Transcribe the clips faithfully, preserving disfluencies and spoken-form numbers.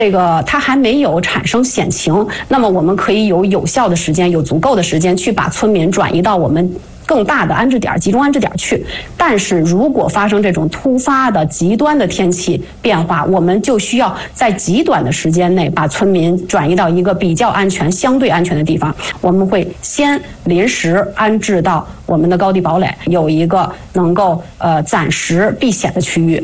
这个它还没有产生险情，那么我们可以有有效的时间，有足够的时间去把村民转移到我们更大的安置点、集中安置点去。但是如果发生这种突发的极端的天气变化，我们就需要在极短的时间内把村民转移到一个比较安全、相对安全的地方。我们会先临时安置到我们的高地堡垒，有一个能够呃暂时避险的区域。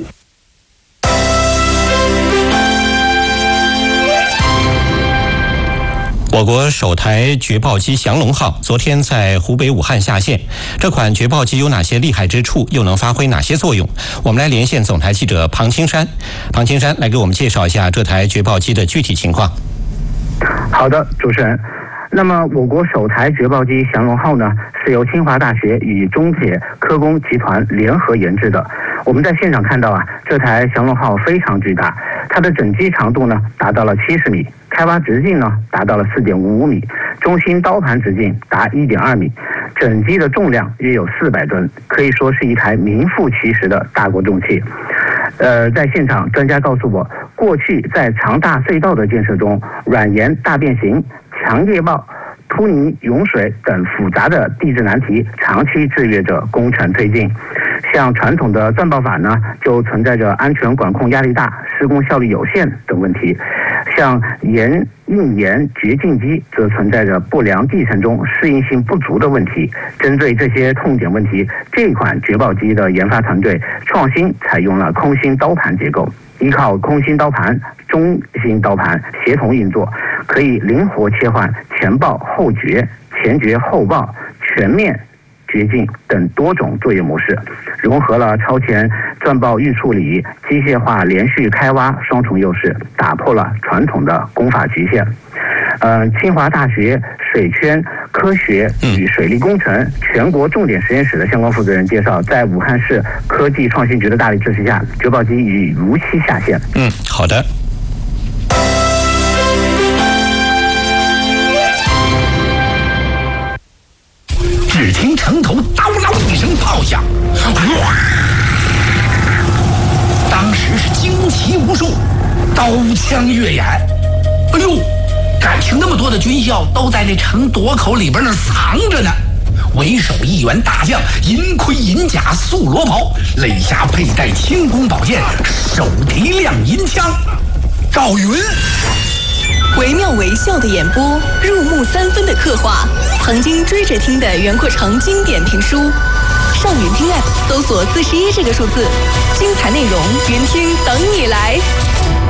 我国首台决爆机降龙号昨天在湖北武汉下线，这款决爆机有哪些厉害之处，又能发挥哪些作用？我们来连线总台记者庞青山。庞青山来给我们介绍一下这台决爆机的具体情况。 好的，主持人。那么我国首台决爆机降龙号呢，是由清华大学与中铁科工集团联合研制的。我们在现场看到啊，这台降龙号非常巨大，它的整机长度呢达到了七十米，开挖直径呢达到了四点五五米，中心刀盘直径达一点二米，整机的重量约有四百吨，可以说是一台名副其实的大国重器。呃，在现场，专家告诉我，过去在长大隧道的建设中，软岩大变形、强夜暴、突泥涌水等复杂的地质难题长期制约着工程推进。像传统的钻爆法呢，就存在着安全管控压力大、施工效率有限等问题；像岩硬岩掘进机则存在着不良地层中适应性不足的问题。针对这些痛点问题，这款决爆机的研发团队创新采用了空心刀盘结构，依靠空心刀盘、中心刀盘协同运作，可以灵活切换前爆后掘、前掘后爆、全面掘进等多种作业模式，融合了超前钻爆预处理、机械化连续开挖双重优势，打破了传统的工法局限。呃，清华大学水圈科学与水利工程全国重点实验室的相关负责人介绍，在武汉市科技创新局的大力支持下，决爆机已如期下线。 嗯，好的。 只听城头叨啷一声炮响，哇！当时是惊奇无数，刀枪跃眼。哎呦，感情那么多的军校都在那城垛口里边那藏着呢。为首一员大将，银盔银甲素罗袍，肋下佩戴轻弓宝剑，手提亮银枪。赵云。 惟妙惟肖的演播，入木三分的刻画，曾经追着听的袁阔成经典评书。上云听 App 搜索四十一这个数字，精彩内容，云听等你来。